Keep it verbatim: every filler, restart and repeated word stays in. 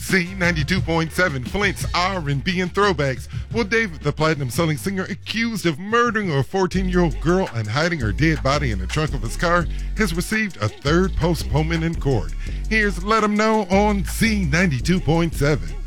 Z ninety-two point seven, Flint's R and B and throwbacks. Well, David, the platinum-selling singer accused of murdering a fourteen-year-old girl and hiding her dead body in the trunk of his car, has received a third postponement in court. Here's Let 'em Know on Z ninety-two point seven.